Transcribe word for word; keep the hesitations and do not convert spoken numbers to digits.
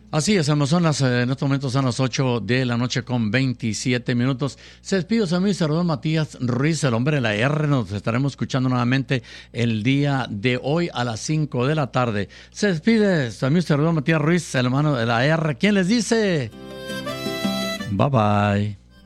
Así es, son las, en estos momentos son las ocho de la noche con veintisiete minutos. Se despide su amigo Salvador Matías Ruiz, el hombre de la R. Nos estaremos escuchando nuevamente el día de hoy a las cinco de la tarde. Se despide su amigo Salvador Matías Ruiz, el hermano de la R. ¿Quién les dice? Bye bye.